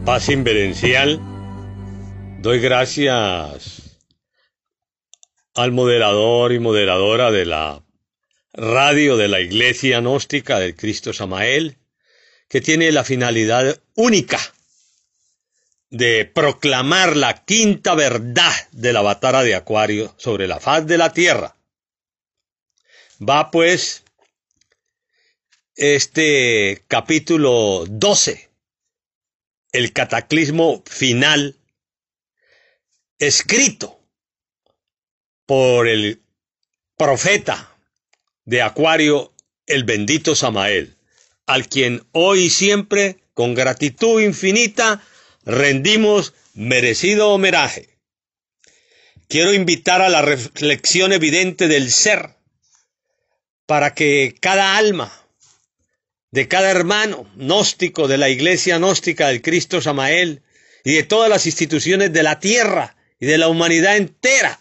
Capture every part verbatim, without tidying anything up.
Paz inverencial. Doy gracias al moderador y moderadora de la radio de la Iglesia Gnóstica del Cristo Samael, que tiene la finalidad única de proclamar la quinta verdad de la batalla de Acuario sobre la faz de la tierra. Va pues este capítulo doce, el cataclismo final, escrito por el profeta de Acuario, el bendito Samael, al quien hoy y siempre, con gratitud infinita, rendimos merecido homenaje. Quiero invitar a la reflexión evidente del ser, para que cada alma de cada hermano gnóstico de la Iglesia Gnóstica del Cristo Samael y de todas las instituciones de la tierra y de la humanidad entera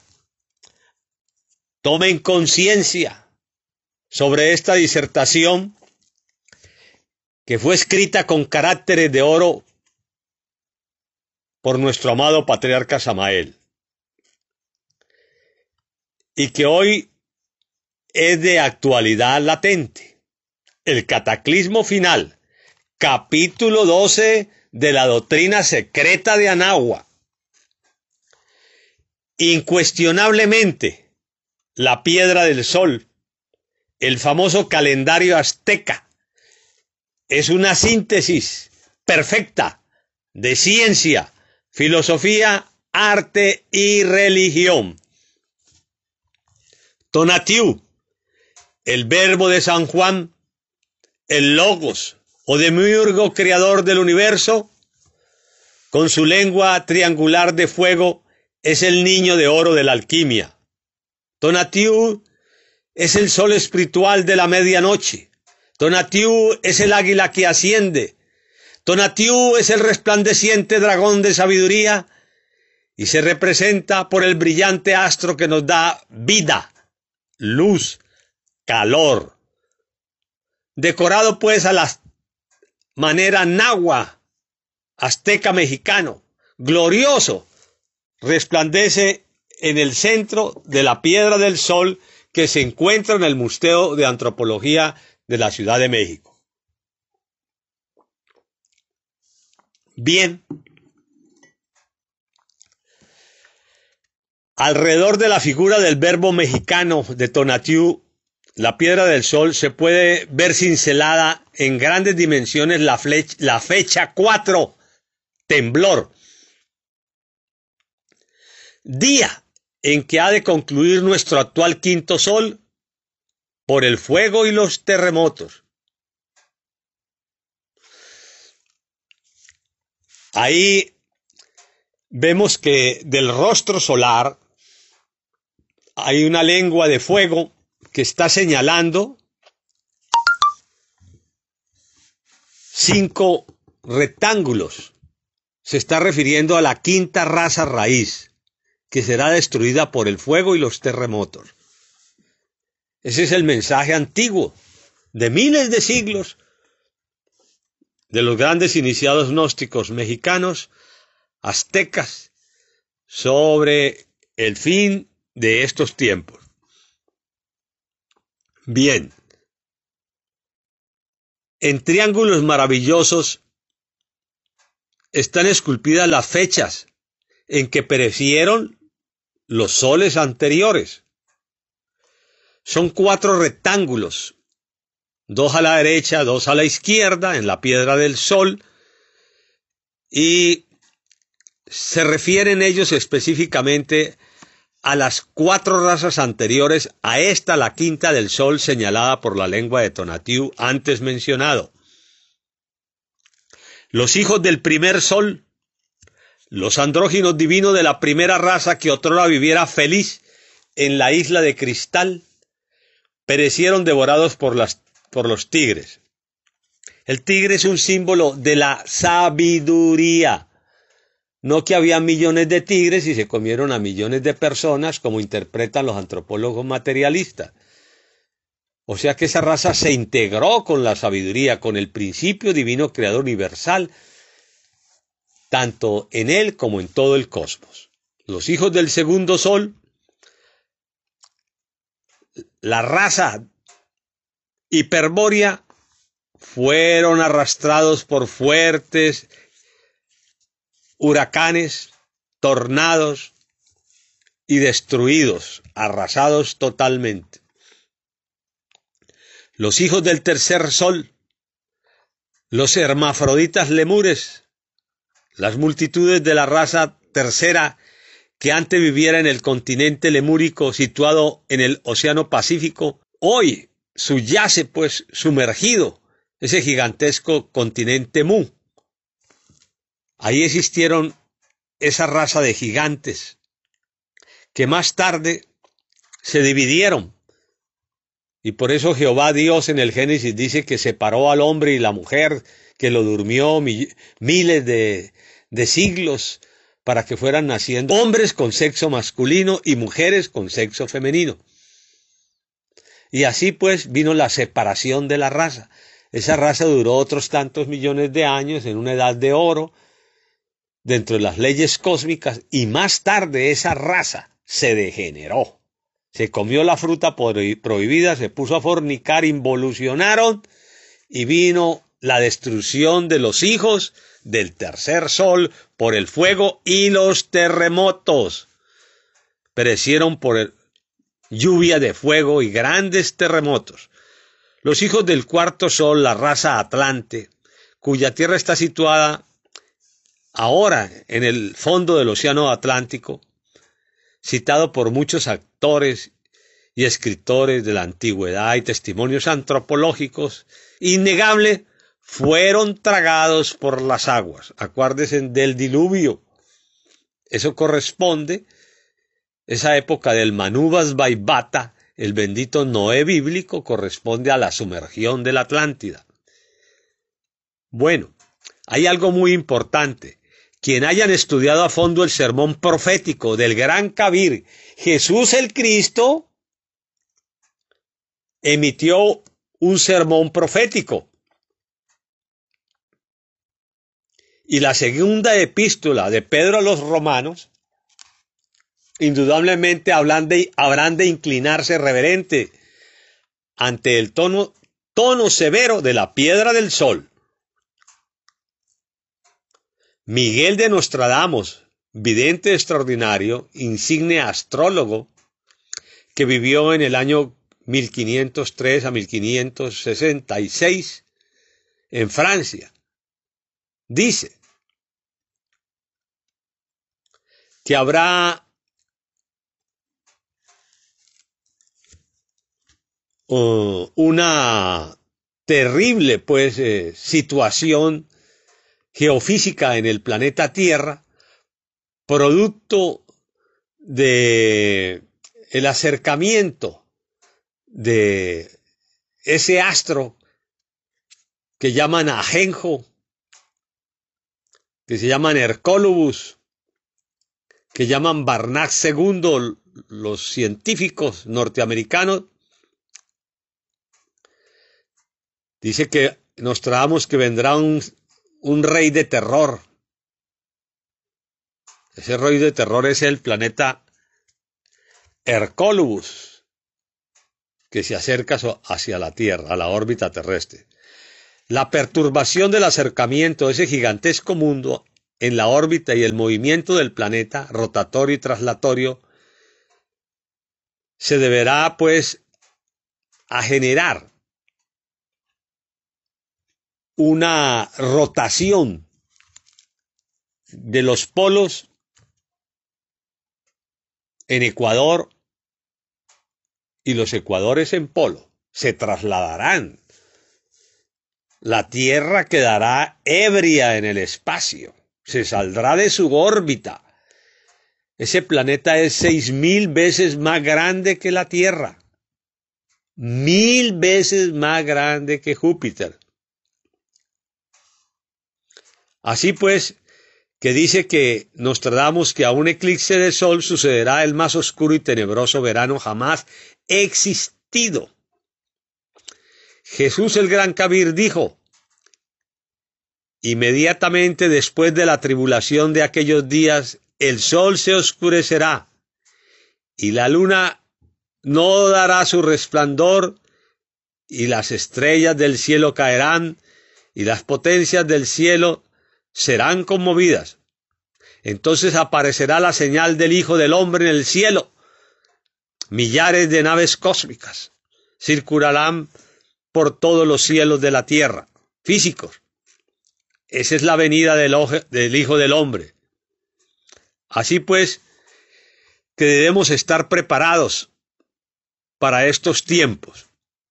tomen conciencia sobre esta disertación que fue escrita con caracteres de oro por nuestro amado patriarca Samael y que hoy es de actualidad latente. El cataclismo final, capítulo doce de la doctrina secreta de Anagua. Incuestionablemente, la piedra del sol, el famoso calendario azteca, es una síntesis perfecta de ciencia, filosofía, arte y religión. Tonatiuh, el verbo de San Juan, el Logos o demiurgo creador del universo, con su lengua triangular de fuego, es el niño de oro de la alquimia. Tonatiuh es el sol espiritual de la medianoche. Tonatiuh es el águila que asciende. Tonatiuh es el resplandeciente dragón de sabiduría y se representa por el brillante astro que nos da vida, luz, calor. Decorado pues a la manera nahua, azteca mexicano, glorioso, resplandece en el centro de la piedra del sol que se encuentra en el Museo de Antropología de la Ciudad de México. Bien, alrededor de la figura del verbo mexicano de Tonatiuh, la piedra del sol, se puede ver cincelada en grandes dimensiones la, flecha, la fecha cuatro, temblor, día en que ha de concluir nuestro actual quinto sol por el fuego y los terremotos. Ahí vemos que del rostro solar hay una lengua de fuego que está señalando cinco rectángulos. Se está refiriendo a la quinta raza raíz, que será destruida por el fuego y los terremotos. Ese es el mensaje antiguo de miles de siglos de los grandes iniciados gnósticos mexicanos, aztecas, sobre el fin de estos tiempos. Bien, en triángulos maravillosos están esculpidas las fechas en que perecieron los soles anteriores. Son cuatro rectángulos, dos a la derecha, dos a la izquierda, en la piedra del sol, y se refieren ellos específicamente a las cuatro razas anteriores a esta, la quinta del sol, señalada por la lengua de Tonatiuh antes mencionado. Los hijos del primer sol, los andróginos divinos de la primera raza que otrora viviera feliz en la isla de cristal, perecieron devorados por, las, por los tigres. El tigre es un símbolo de la sabiduría. No que había millones de tigres y se comieron a millones de personas, como interpretan los antropólogos materialistas. O sea que esa raza se integró con la sabiduría, con el principio divino creador universal, tanto en él como en todo el cosmos. Los hijos del segundo sol, la raza hiperbórea, fueron arrastrados por fuertes huracanes, tornados y destruidos, arrasados totalmente. Los hijos del tercer sol, los hermafroditas lemures, las multitudes de la raza tercera que antes viviera en el continente lemúrico situado en el Océano Pacífico, hoy subyace pues sumergido ese gigantesco continente Mu. Ahí existieron esa raza de gigantes que más tarde se dividieron. Y por eso Jehová Dios en el Génesis dice que separó al hombre y la mujer, que lo durmió miles de, de siglos para que fueran naciendo hombres con sexo masculino y mujeres con sexo femenino. Y así pues vino la separación de la raza. Esa raza duró otros tantos millones de años en una edad de oro, dentro de las leyes cósmicas, y más tarde esa raza se degeneró. Se comió la fruta prohibida, se puso a fornicar, involucionaron y vino la destrucción de los hijos del tercer sol por el fuego y los terremotos. Perecieron por el, lluvia de fuego y grandes terremotos. Los hijos del cuarto sol, la raza Atlante, cuya tierra está situada ahora en el fondo del océano Atlántico, citado por muchos actores y escritores de la antigüedad y testimonios antropológicos, innegable, fueron tragados por las aguas. Acuérdense del diluvio. Eso corresponde, esa época del Manubas Baibata, el bendito Noé bíblico, corresponde a la sumergión de la Atlántida. Bueno, hay algo muy importante. Quien hayan estudiado a fondo el sermón profético del gran Kabir, Jesús el Cristo, emitió un sermón profético. Y la segunda epístola de Pedro a los romanos, indudablemente habrán de, habrán de inclinarse reverente ante el tono, tono severo de la piedra del sol. Miguel de Nostradamus, vidente extraordinario, insigne astrólogo, que vivió en el año mil quinientos tres a mil quinientos sesenta y seis en Francia, dice que habrá uh, una terrible pues eh, situación geofísica en el planeta Tierra, producto de el acercamiento de ese astro que llaman Ajenjo, que se llaman Hercólubus, que llaman Barnard segundo los científicos norteamericanos. Dice que nos traemos que vendrá un un rey de terror. Ese rey de terror es el planeta Hercólubus, que se acerca hacia la Tierra, a la órbita terrestre. La perturbación del acercamiento de ese gigantesco mundo en la órbita y el movimiento del planeta, rotatorio y traslatorio, se deberá pues a generar una rotación de los polos en Ecuador y los ecuadores en polo. Se trasladarán. La Tierra quedará ebria en el espacio. Se saldrá de su órbita. Ese planeta es seis mil veces más grande que la Tierra. Mil veces más grande que Júpiter. Así pues, que dice que Nostradamus que a un eclipse de sol sucederá el más oscuro y tenebroso verano jamás existido. Jesús el gran Kabir dijo, Inmediatamente después de la tribulación de aquellos días, el sol se oscurecerá y la luna no dará su resplandor, y las estrellas del cielo caerán, y las potencias del cielo serán conmovidas. Entonces aparecerá la señal del Hijo del Hombre en el cielo. Millares de naves cósmicas circularán por todos los cielos de la tierra, físicos. Esa es la venida del, del Hijo del Hombre. Así pues, que debemos estar preparados para estos tiempos.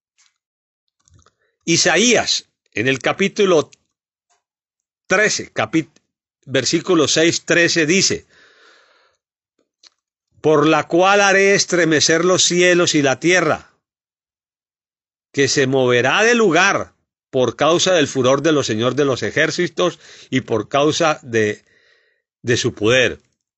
Isaías, en el capítulo trece, capítulo versículo seis, trece, dice: por la cual haré estremecer los cielos y la tierra, que se moverá de lugar por causa del furor de los señores de los ejércitos y por causa de, de su poder.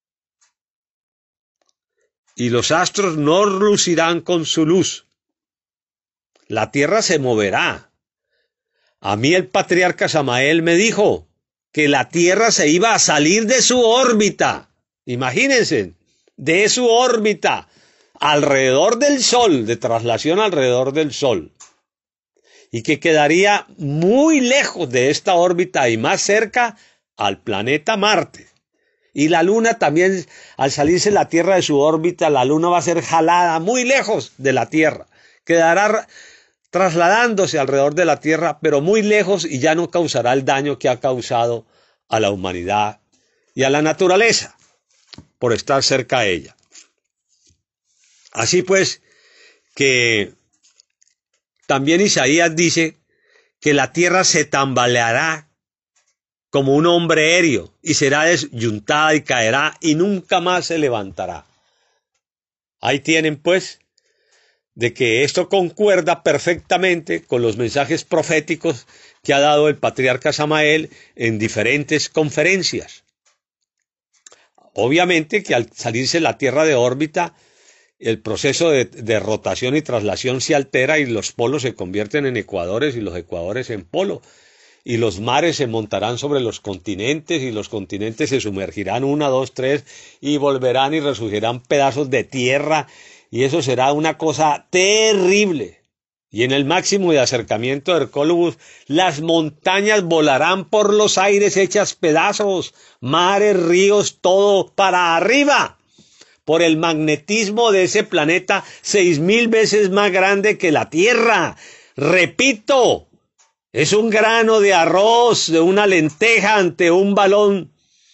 Y los astros no lucirán con su luz. La tierra se moverá. A mí el patriarca Samael me dijo que la tierra se iba a salir de su órbita. Imagínense, de su órbita, alrededor del sol, de traslación alrededor del sol. Y que quedaría muy lejos de esta órbita y más cerca al planeta Marte. Y la luna también, al salirse la Tierra de su órbita, la luna va a ser jalada muy lejos de la Tierra. Quedará trasladándose alrededor de la Tierra, pero muy lejos, y ya no causará el daño que ha causado a la humanidad y a la naturaleza por estar cerca de ella. Así pues, que también Isaías dice que la tierra se tambaleará como un hombre aéreo y será desyuntada y caerá y nunca más se levantará. Ahí tienen pues de que esto concuerda perfectamente con los mensajes proféticos que ha dado el patriarca Samael en diferentes conferencias. Obviamente que al salirse la Tierra de órbita, el proceso de, de rotación y traslación se altera y los polos se convierten en ecuadores y los ecuadores en polo. Y los mares se montarán sobre los continentes y los continentes se sumergirán una, dos, tres y volverán y resurgirán pedazos de tierra. Y eso será una cosa terrible. Y en el máximo de acercamiento de Hercólogos, las montañas volarán por los aires hechas pedazos, mares, ríos, todo para arriba, por el magnetismo de ese planeta seis mil veces más grande que la Tierra. Repito, es un grano de arroz, de una lenteja ante un balón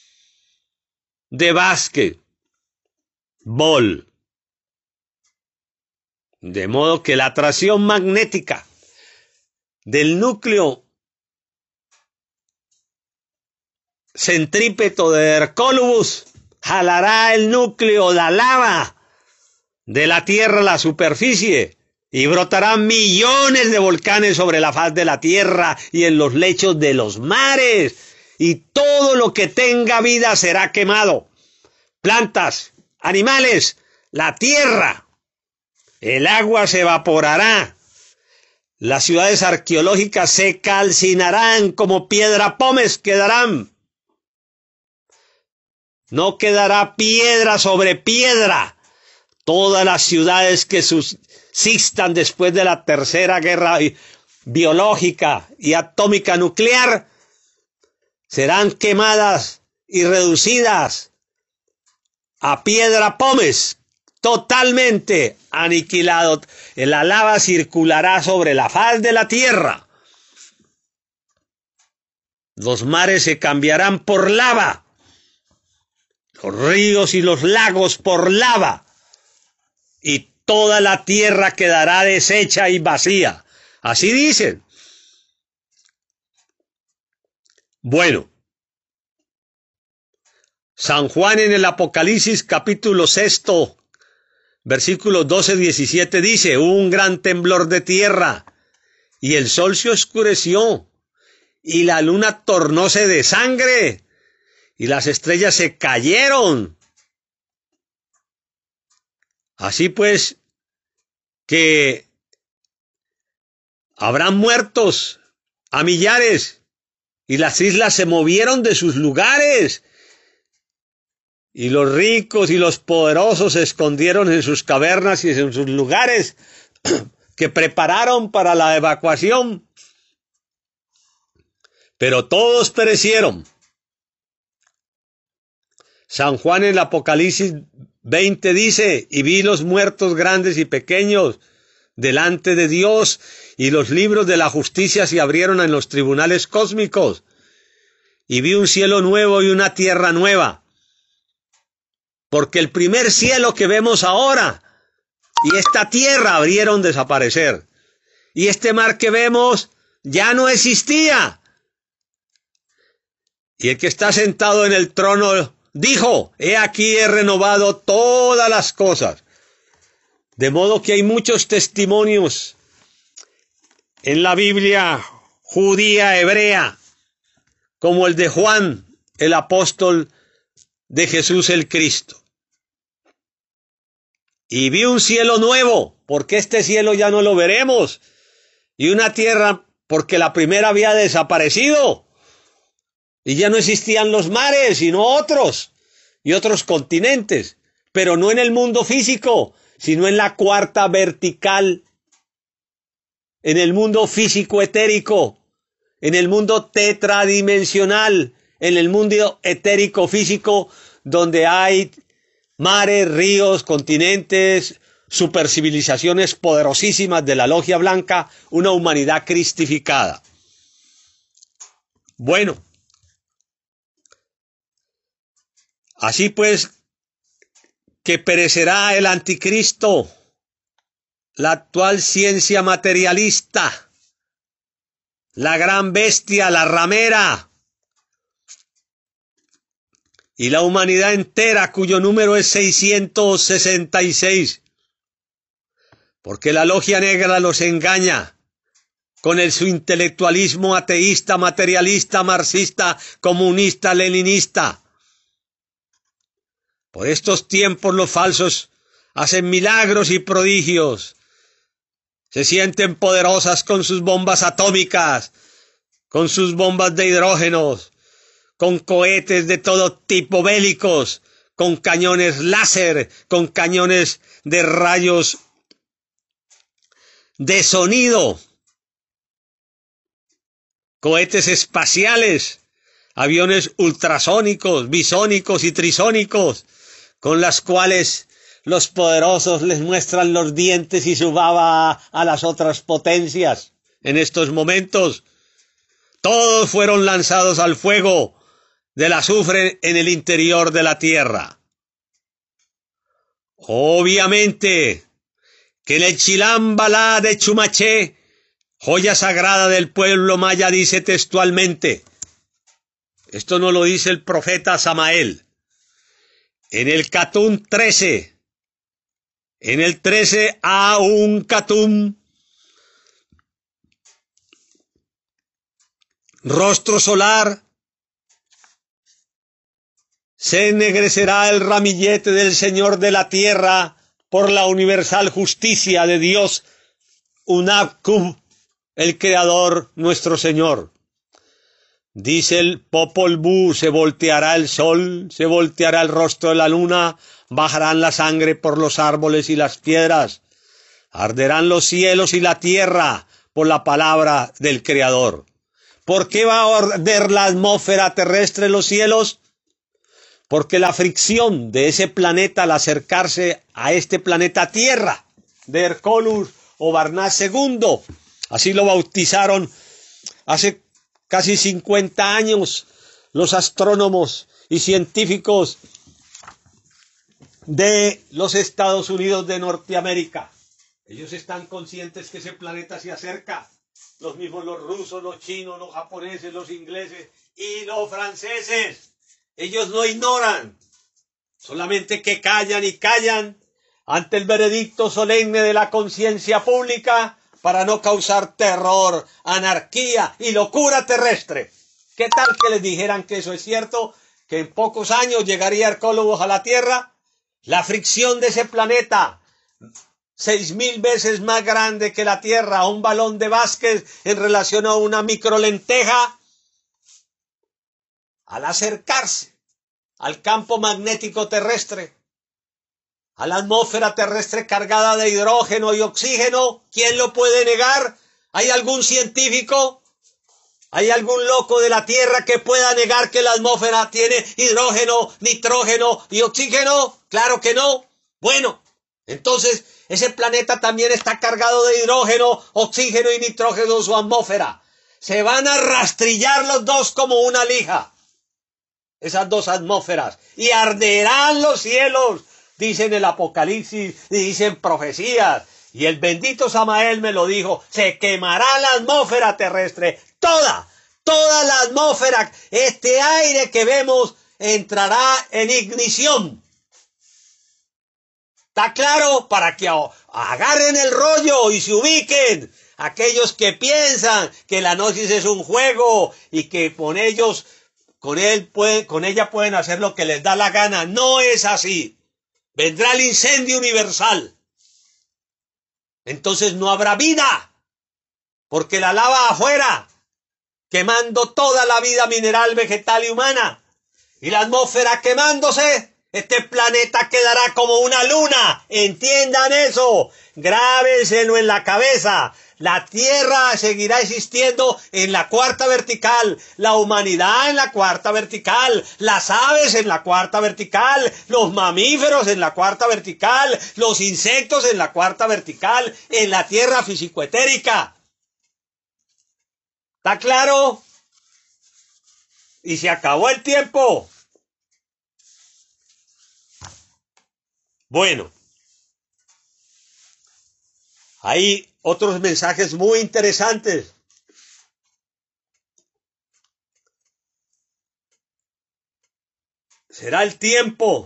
de básquet, bol. De modo que la atracción magnética del núcleo centrípeto de Hercólogos jalará el núcleo, la lava de la Tierra a la superficie y brotarán millones de volcanes sobre la faz de la Tierra y en los lechos de los mares, y todo lo que tenga vida será quemado. Plantas, animales, la tierra. El agua se evaporará. Las ciudades arqueológicas se calcinarán como piedra pómez quedarán. No quedará piedra sobre piedra. Todas las ciudades que subsistan después de la tercera guerra biológica y atómica nuclear serán quemadas y reducidas a piedra pómez, totalmente aniquilado. La lava circulará sobre la faz de la tierra. Los mares se cambiarán por lava. Los ríos y los lagos por lava. Y toda la tierra quedará deshecha y vacía. Así dicen. Bueno. San Juan en el Apocalipsis capítulo sexto, versículos doce a diecisiete dice: hubo un gran temblor de tierra, y el sol se oscureció, y la luna tornóse de sangre, y las estrellas se cayeron. Así pues, que habrán muertos a millares, y las islas se movieron de sus lugares. Y los ricos y los poderosos se escondieron en sus cavernas y en sus lugares que prepararon para la evacuación. Pero todos perecieron. San Juan en el Apocalipsis veinte dice, y vi los muertos grandes y pequeños delante de Dios, y los libros de la justicia se abrieron en los tribunales cósmicos, y vi un cielo nuevo y una tierra nueva. Porque el primer cielo que vemos ahora y esta tierra abrieron desaparecer. Y este mar que vemos ya no existía. Y el que está sentado en el trono dijo, he aquí he renovado todas las cosas. De modo que hay muchos testimonios en la Biblia judía, hebrea, como el de Juan, el apóstol de Jesús el Cristo. Y vi un cielo nuevo, porque este cielo ya no lo veremos, y una tierra, porque la primera había desaparecido, y ya no existían los mares, sino otros, y otros continentes, pero no en el mundo físico, sino en la cuarta vertical, en el mundo físico etérico, en el mundo tetradimensional, en el mundo etérico físico, donde hay mares, ríos, continentes, supercivilizaciones poderosísimas de la logia blanca, una humanidad cristificada. Bueno, así pues, que perecerá el anticristo, la actual ciencia materialista, la gran bestia, la ramera, y la humanidad entera, cuyo número es seiscientos sesenta y seis, porque la logia negra los engaña con el, su intelectualismo ateísta, materialista, marxista, comunista, leninista. Por estos tiempos los falsos hacen milagros y prodigios, se sienten poderosas con sus bombas atómicas, con sus bombas de hidrógenos, con cohetes de todo tipo bélicos, con cañones láser, con cañones de rayos de sonido, cohetes espaciales, aviones ultrasónicos, bisónicos y trisónicos, con las cuales los poderosos les muestran los dientes y su baba a las otras potencias. En estos momentos, todos fueron lanzados al fuego del azufre en el interior de la tierra. Obviamente que en el Chilam Balá de Chumaché, joya sagrada del pueblo maya, dice textualmente, esto no lo dice el profeta Samael, en el Catum trece, en el trece a un Catum, rostro solar, se ennegrecerá el ramillete del Señor de la tierra por la universal justicia de Dios, Unakub, el Creador nuestro Señor. Dice el Popol Vuh, se volteará el sol, se volteará el rostro de la luna, bajarán la sangre por los árboles y las piedras, arderán los cielos y la tierra por la palabra del Creador. ¿Por qué va a arder la atmósfera terrestre en los cielos? Porque la fricción de ese planeta al acercarse a este planeta Tierra, de Hercolus o Barnás segundo, así lo bautizaron hace casi cincuenta años los astrónomos y científicos de los Estados Unidos de Norteamérica. Ellos están conscientes que ese planeta se acerca. Los mismos los rusos, los chinos, los japoneses, los ingleses y los franceses. Ellos no ignoran, solamente que callan y callan ante el veredicto solemne de la conciencia pública para no causar terror, anarquía y locura terrestre. ¿Qué tal que les dijeran que eso es cierto? Que en pocos años llegaría Hercólogos a la Tierra. La fricción de ese planeta, seis mil veces más grande que la Tierra, un balón de básquet en relación a una microlenteja, al acercarse al campo magnético terrestre, a la atmósfera terrestre cargada de hidrógeno y oxígeno, ¿quién lo puede negar? ¿Hay algún científico? ¿Hay algún loco de la Tierra que pueda negar que la atmósfera tiene hidrógeno, nitrógeno y oxígeno? Claro que no. Bueno, entonces ese planeta también está cargado de hidrógeno, oxígeno y nitrógeno en su atmósfera. Se van a rastrillar los dos como una lija, esas dos atmósferas, y arderán los cielos, dicen el Apocalipsis y dicen profecías. Y el bendito Samael me lo dijo, se quemará la atmósfera terrestre, toda, toda la atmósfera, este aire que vemos entrará en ignición. ¿Está claro? Para que agarren el rollo y se ubiquen aquellos que piensan que la gnosis es un juego y que con ellos, con él pueden, con ella pueden hacer lo que les da la gana. No es así. Vendrá el incendio universal. Entonces no habrá vida, porque la lava afuera, quemando toda la vida mineral, vegetal y humana, y la atmósfera quemándose, este planeta quedará como una luna. Entiendan eso, grábenselo en la cabeza. La Tierra seguirá existiendo en la cuarta vertical, la humanidad en la cuarta vertical, las aves en la cuarta vertical, los mamíferos en la cuarta vertical, los insectos en la cuarta vertical, en la Tierra físico-etérica. ¿Está claro? Y se acabó el tiempo. Bueno, hay otros mensajes muy interesantes. Será el tiempo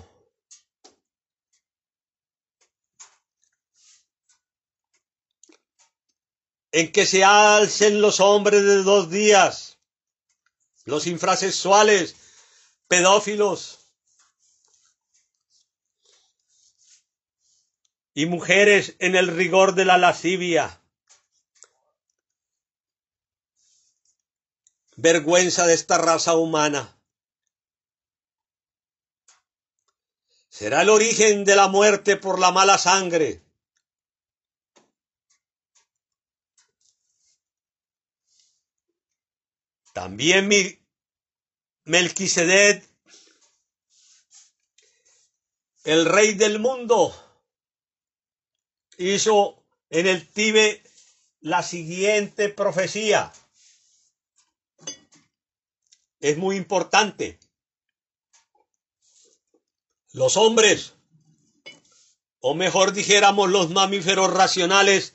en que se alcen los hombres de dos días, los infrasexuales, pedófilos y mujeres en el rigor de la lascivia. Vergüenza de esta raza humana. Será el origen de la muerte por la mala sangre. También mi Melquisedec, el rey del mundo, hizo en el Tíbet la siguiente profecía. Es muy importante. Los hombres, o mejor dijéramos los mamíferos racionales,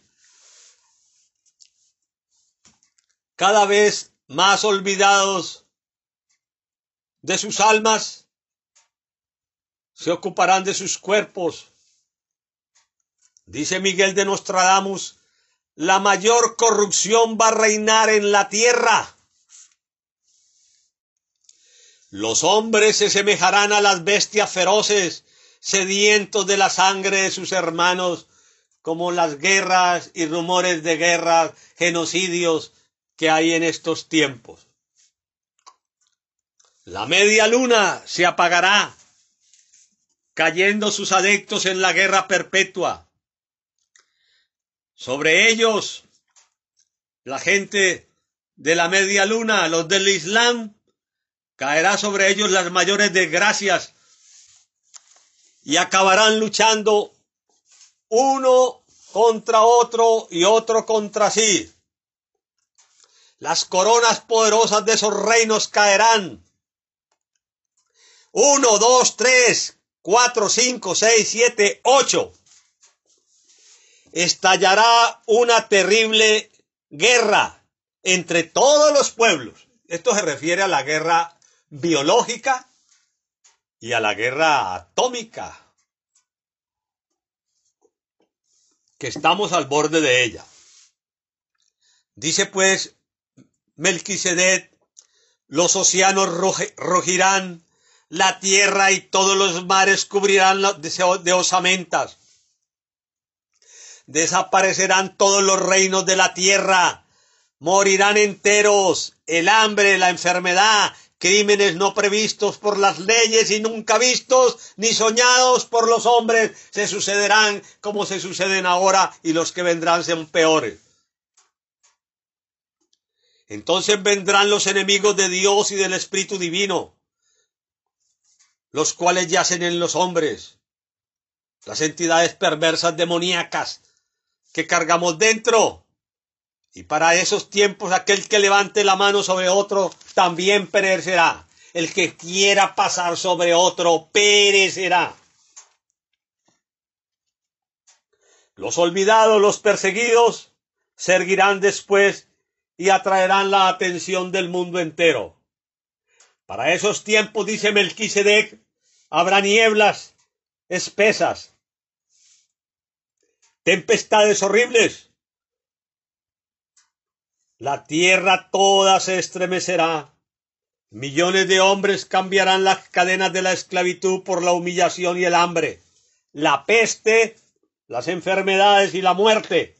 cada vez más olvidados de sus almas, se ocuparán de sus cuerpos. Dice Miguel de Nostradamus, la mayor corrupción va a reinar en la tierra. Los hombres se semejarán a las bestias feroces, sedientos de la sangre de sus hermanos, como las guerras y rumores de guerras, genocidios que hay en estos tiempos. La media luna se apagará, cayendo sus adeptos en la guerra perpetua. Sobre ellos, la gente de la media luna, los del Islam, caerá sobre ellos las mayores desgracias y acabarán luchando uno contra otro y otro contra sí. Las coronas poderosas de esos reinos caerán. Uno, dos, tres, cuatro, cinco, seis, siete, ocho. Estallará una terrible guerra entre todos los pueblos. Esto se refiere a la guerra biológica y a la guerra atómica, que estamos al borde de ella. Dice pues Melquisedec, los océanos rugirán, la tierra y todos los mares cubrirán de osamentas. Desaparecerán todos los reinos de la tierra, morirán enteros, el hambre, la enfermedad, crímenes no previstos por las leyes y nunca vistos ni soñados por los hombres se sucederán como se suceden ahora, y los que vendrán son peores. Entonces vendrán los enemigos de Dios y del Espíritu Divino, los cuales yacen en los hombres, las entidades perversas demoníacas que cargamos dentro. Y para esos tiempos aquel que levante la mano sobre otro también perecerá. El que quiera pasar sobre otro perecerá. Los olvidados, los perseguidos, se erguirán después y atraerán la atención del mundo entero. Para esos tiempos, dice Melquisedec, habrá nieblas espesas, tempestades horribles. La tierra toda se estremecerá. Millones de hombres cambiarán las cadenas de la esclavitud por la humillación y el hambre, la peste, las enfermedades y la muerte.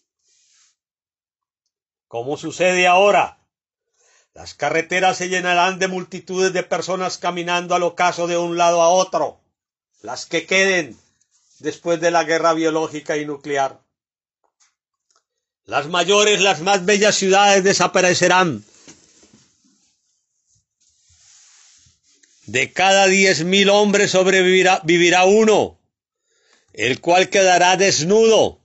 Como sucede ahora, las carreteras se llenarán de multitudes de personas caminando al ocaso de un lado a otro, las que queden después de la guerra biológica y nuclear. Las mayores, las más bellas ciudades desaparecerán. De cada diez mil hombres sobrevivirá vivirá uno, el cual quedará desnudo,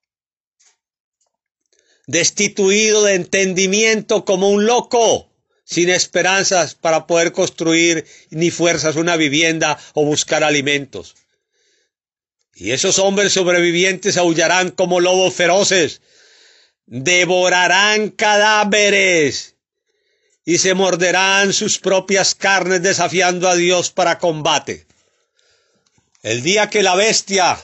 destituido de entendimiento como un loco, sin esperanzas para poder construir ni fuerzas una vivienda o buscar alimentos. Y esos hombres sobrevivientes aullarán como lobos feroces, devorarán cadáveres y se morderán sus propias carnes desafiando a Dios para combate. El día que la bestia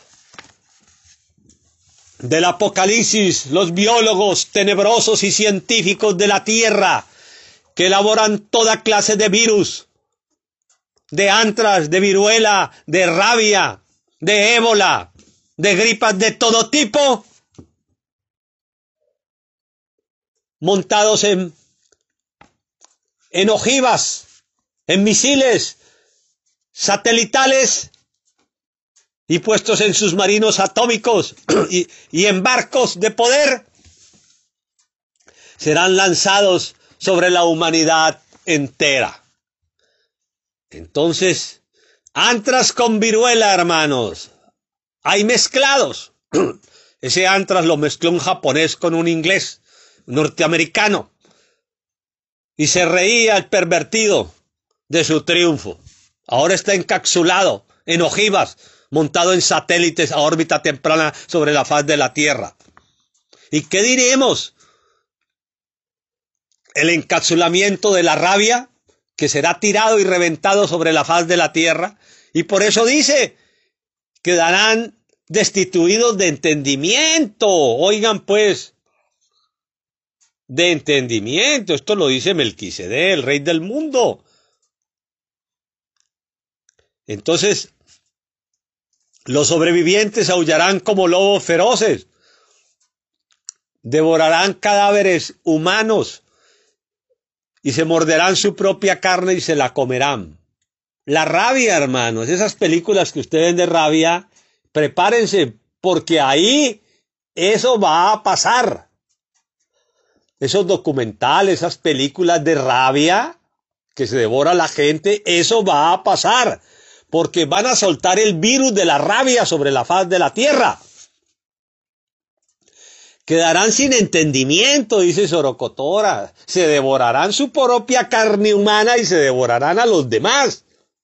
del Apocalipsis, los biólogos tenebrosos y científicos de la tierra que elaboran toda clase de virus, de antras, de viruela, de rabia, de ébola, de gripas de todo tipo, montados en, en ojivas, en misiles satelitales y puestos en submarinos atómicos y, y en barcos de poder, serán lanzados sobre la humanidad entera. Entonces, antras con viruela, hermanos, hay mezclados. Ese antras lo mezcló un japonés con un inglés, norteamericano, y se reía el pervertido de su triunfo. Ahora está encapsulado en ojivas, montado en satélites a órbita temprana sobre la faz de la Tierra. ¿Y qué diremos? El encapsulamiento de la rabia, que será tirado y reventado sobre la faz de la Tierra, y por eso dice, quedarán destituidos de entendimiento. Oigan pues, de entendimiento. Esto lo dice Melquisedec, el rey del mundo. Entonces, los sobrevivientes aullarán como lobos feroces, devorarán cadáveres humanos y se morderán su propia carne y se la comerán. La rabia, hermanos, esas películas que ustedes ven de rabia, prepárense, porque ahí eso va a pasar. Esos documentales, esas películas de rabia que se devora la gente, eso va a pasar, porque van a soltar el virus de la rabia sobre la faz de la tierra. Quedarán sin entendimiento, dice Sorocotora, se devorarán su propia carne humana y se devorarán a los demás.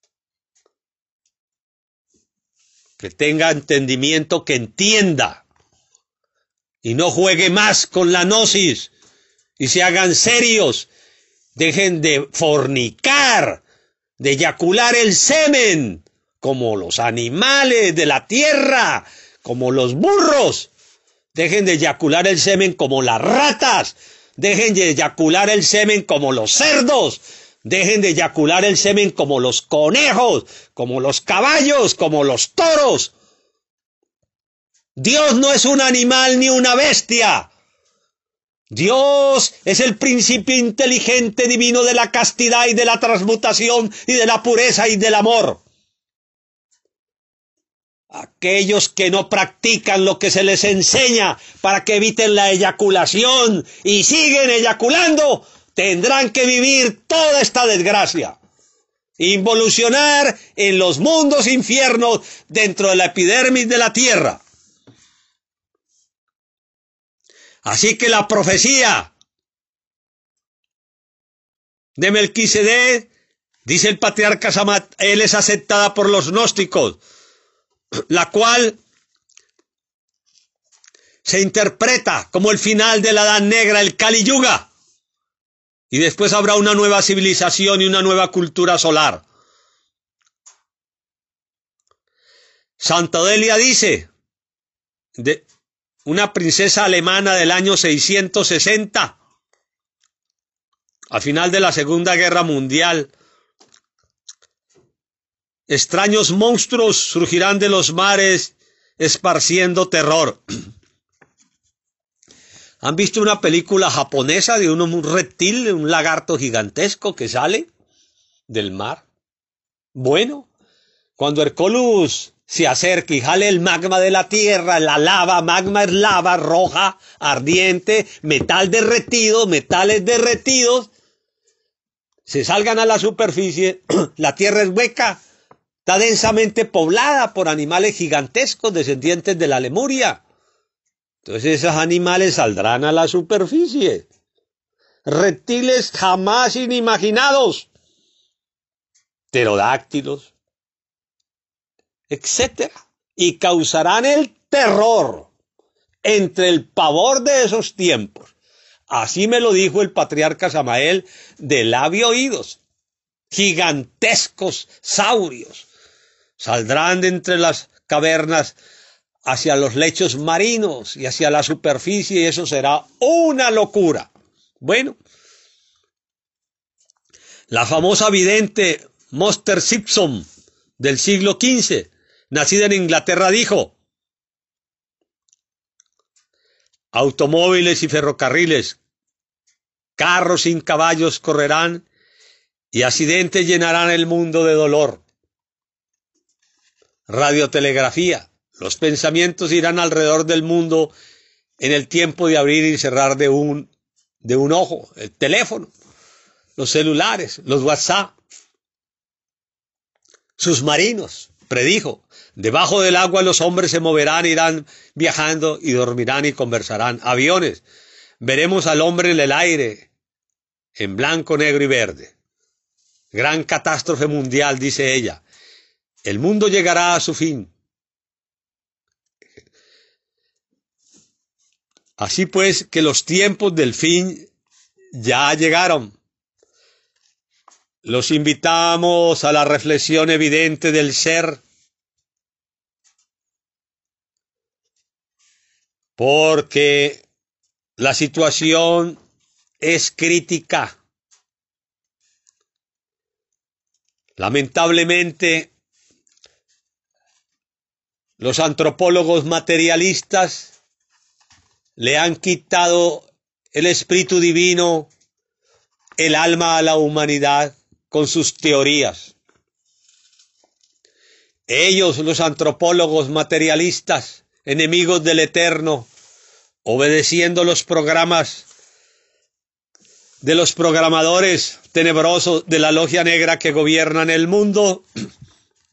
Que tenga entendimiento, que entienda y no juegue más con la gnosis y se hagan serios, dejen de fornicar, de eyacular el semen, como los animales de la tierra, como los burros. Dejen de eyacular el semen como las ratas. Dejen de eyacular el semen como los cerdos. Dejen de eyacular el semen como los conejos, como los caballos, como los toros. Dios no es un animal ni una bestia. Dios es el principio inteligente divino de la castidad y de la transmutación y de la pureza y del amor. Aquellos que no practican lo que se les enseña para que eviten la eyaculación y siguen eyaculando, tendrán que vivir toda esta desgracia. Involucionar en los mundos infiernos dentro de la epidermis de la tierra. Así que la profecía de Melquisedec, dice el patriarca Samael, es aceptada por los gnósticos, la cual se interpreta como el final de la Edad Negra, el Kali Yuga, y después habrá una nueva civilización y una nueva cultura solar. Santa Odelia dice, de una princesa alemana del año seiscientos sesenta, al final de la Segunda Guerra Mundial, extraños monstruos surgirán de los mares esparciendo terror. ¿Han visto una película japonesa de un, un reptil, de un lagarto gigantesco que sale del mar? Bueno, cuando Hercolus se acerca y jale el magma de la tierra, la lava, magma es lava roja, ardiente, metal derretido, metales derretidos, se salgan a la superficie, la tierra es hueca, está densamente poblada por animales gigantescos descendientes de la Lemuria. Entonces esos animales saldrán a la superficie. Reptiles jamás inimaginados. Pterodáctilos, etcétera. Y causarán el terror entre el pavor de esos tiempos. Así me lo dijo el patriarca Samael de labio oídos. Gigantescos saurios saldrán de entre las cavernas hacia los lechos marinos y hacia la superficie, y eso será una locura. Bueno, la famosa vidente Moster Simpson del siglo quince, nacida en Inglaterra, dijo: automóviles y ferrocarriles, carros sin caballos correrán y accidentes llenarán el mundo de dolor. Radiotelegrafía, los pensamientos irán alrededor del mundo en el tiempo de abrir y cerrar de un, de un ojo, el teléfono, los celulares, los WhatsApp. Submarinos, predijo, debajo del agua los hombres se moverán, irán viajando y dormirán y conversarán. Aviones, veremos al hombre en el aire, en blanco, negro y verde. Gran catástrofe mundial, dice ella. El mundo llegará a su fin. Así pues, que los tiempos del fin ya llegaron. Los invitamos a la reflexión evidente del ser, porque la situación es crítica. Lamentablemente, los antropólogos materialistas le han quitado el espíritu divino, el alma a la humanidad con sus teorías. Ellos, los antropólogos materialistas, enemigos del eterno, obedeciendo los programas de los programadores tenebrosos de la logia negra que gobiernan el mundo,